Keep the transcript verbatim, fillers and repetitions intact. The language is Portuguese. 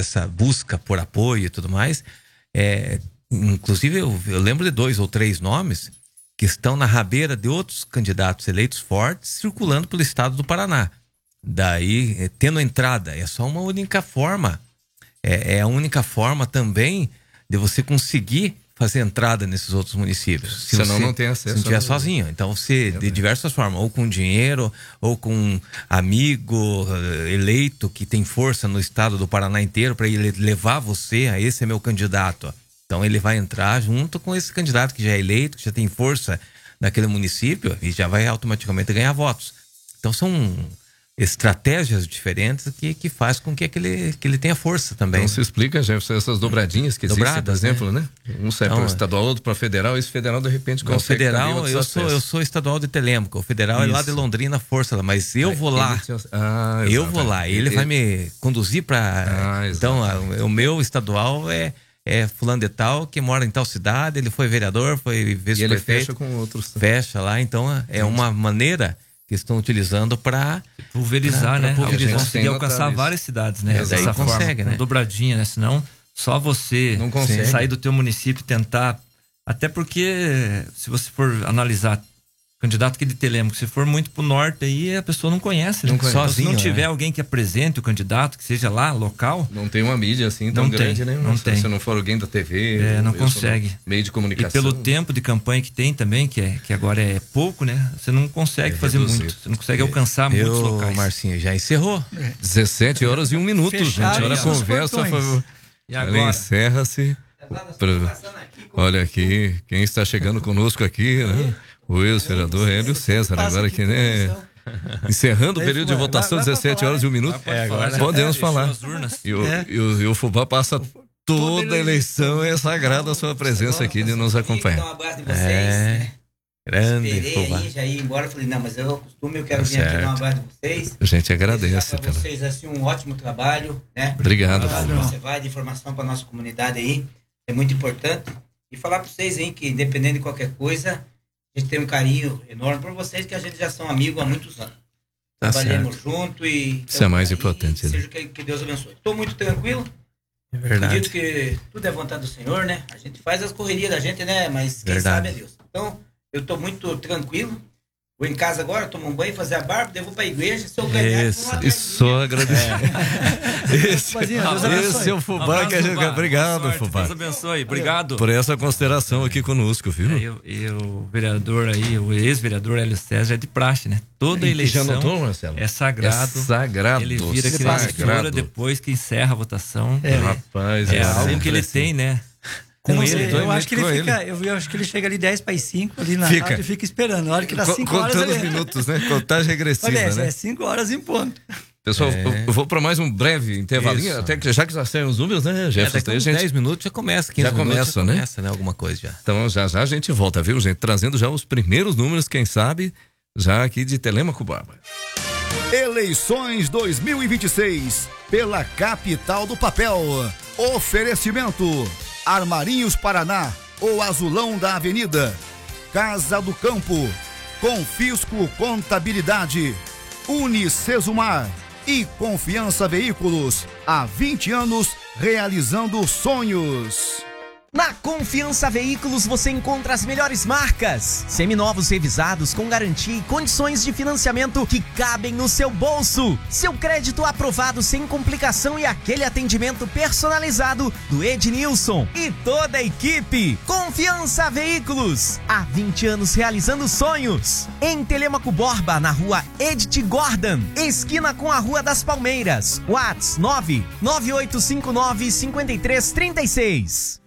essa busca por apoio e tudo mais. É, inclusive, eu, eu lembro de dois ou três nomes que estão na rabeira de outros candidatos eleitos fortes circulando pelo estado do Paraná. Daí, tendo entrada, é só uma única forma. É, é a única forma também de você conseguir fazer entrada nesses outros municípios. Se Senão você não tem acesso. Se não estiver não... sozinho. Então, você, de diversas formas, ou com dinheiro, ou com amigo eleito que tem força no estado do Paraná inteiro para ele levar você a esse é meu candidato. Então, ele vai entrar junto com esse candidato que já é eleito, que já tem força naquele município e já vai automaticamente ganhar votos. Então, são estratégias diferentes que, que faz com que aquele, que ele tenha força também. Então se explica, Jefferson, essas dobradinhas que existem, por exemplo, né? né? Um sai então, para o estadual, outro para federal, esse federal de repente consegue. O federal, eu sou, eu sou estadual de Telêmaco, o federal Isso. é lá de Londrina, força, mas eu Aí, vou lá, tinha... ah, eu vou lá, ele, ele vai me conduzir para. Ah, então, a, o meu estadual é é fulano de tal, que mora em tal cidade, ele foi vereador, foi vice-prefeito. E ele fecha com outros. Fecha lá, então é Entendi. uma maneira que estão utilizando para pulverizar, pra, né? Pra pulverizar. Conseguir alcançar isso. várias cidades, né? Daí Dessa consegue, forma, né? Dobradinha, né? Senão só você não consegue. sair do teu município e tentar. Até porque se você for analisar candidato aqui de Telêmaco, se for muito pro norte aí, a pessoa não conhece, né? Não conhece. Então, Sozinho, se não tiver né? alguém que apresente o candidato, que seja lá, local... Não tem uma mídia assim tão não grande, tem, né? Não se, tem. Se não for alguém da T V... É, não consegue. Meio de comunicação. E pelo tempo de campanha que tem também, que, é, que agora é pouco, né? Você não consegue é fazer reduzido. muito. Você não consegue alcançar Eu, muitos locais. Marcinho, já encerrou. É. dezessete horas e um minuto, Fechado, gente. Hora conversa, por favor. E agora? Encerra-se. Pra... Olha aqui, quem está chegando conosco aqui, né? O ex-vereador Hélio César, agora aqui, né? Encerrando o período de votação, dezessete horas e um minuto. É, agora podemos é, falar. E o, é. e, o, e o Fubá passa toda a eleição, é sagrada a sua presença aqui de nos acompanhar. Então, um abraço de vocês. É. Grande Esperei Fubá. aí, já ia embora, falei, não, mas eu costumo, eu quero vir aqui dar um abraço de vocês. A gente agradece. Para vocês, assim, um ótimo trabalho, né? Obrigado, Fubá. Você vai de informação para nossa comunidade aí, é muito importante. E falar para vocês aí que, independente de qualquer coisa, a gente tem um carinho enorme por vocês, que a gente já são amigos há muitos anos. Tá Trabalhamos certo. junto e... Isso é mais importante. E seja que, que Deus abençoe. Estou muito tranquilo. É verdade. Acredito que tudo é vontade do Senhor, né? A gente faz as correrias da gente, né? Mas quem Verdade. sabe é Deus. Então, eu estou muito tranquilo. Vou em casa agora, tomo um banho, fazer a barba, devo para a igreja. Se eu ganhar, isso, e só agradecer. É. Esse, esse é o Fubá que a gente. Obrigado, Fubá. Deus abençoe. Obrigado. Por essa consideração aqui conosco, viu? É, eu, e o vereador aí, o ex-vereador Hélio César é de praxe, né? Toda eleição já notou, Marcelo? é sagrado. É sagrado. Ele vira criatura depois que encerra a votação. É, rapaz, é, é algo que ele assim. tem, né? Com ele, sei, eu acho que ele fica, eu, eu acho que ele chega ali dez para as cinco ali na fica. rádio e fica esperando. Na hora que dá cinco horas contando ele... os minutos, né? Contagem regressiva, Olha, né? É cinco horas em ponto. Pessoal, é. eu vou para mais um breve intervalinho, Isso. até que já que já saem os números, né, Jefferson? É, daqui uns gente... dez minutos já começa, quinze já minutos começa, já né? começa, né? Alguma coisa já. Então já já a gente volta, viu, gente? Trazendo já os primeiros números, quem sabe, já aqui de Telêmaco Borba. Eleições dois mil e vinte e seis, pela capital do papel. Oferecimento: Armarinhos Paraná, o azulão da avenida. Casa do Campo, Confisco Contabilidade, Unicesumar e Confiança Veículos. Há vinte anos realizando sonhos. Na Confiança Veículos você encontra as melhores marcas, seminovos revisados com garantia e condições de financiamento que cabem no seu bolso. Seu crédito aprovado sem complicação e aquele atendimento personalizado do Ednilson e toda a equipe. Confiança Veículos, há vinte anos realizando sonhos. Em Telêmaco Borba, na rua Edith Gordon, esquina com a Rua das Palmeiras. WhatsApp nove nove oito cinco nove cinco três três seis.